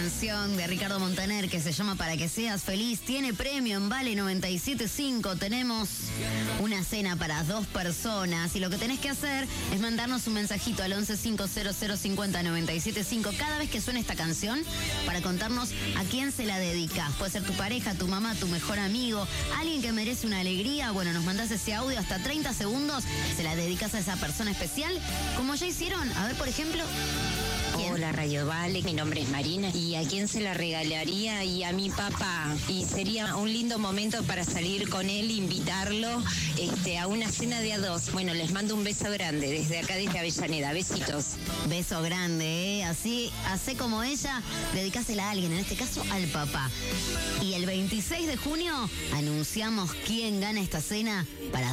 canción de Ricardo Montaner que se llama Para que seas feliz. Tiene premio en Vale 97.5. Tenemos una cena para 2 personas y lo que tenés que hacer es mandarnos un mensajito al 1150050975 cada vez que suene esta canción para contarnos a quién se la dedicas. Puede ser tu pareja, tu mamá, tu mejor amigo, alguien que merece una alegría. Bueno, nos mandás ese audio hasta 30 segundos, se la dedicas a esa persona especial, como ya hicieron. A ver, por ejemplo, ¿quién? Hola Radio Vale, mi nombre es Marina y a quién se la regalaría y a mi papá, y sería un lindo momento para salir con él, invitarlo a una cena de a 2. Bueno, les mando un beso grande desde acá, desde Avellaneda. Besitos. Beso grande, ¿eh? Así, hace como ella, dedicásela a alguien, en este caso al papá. Y el 26 de junio anunciamos quién gana esta cena para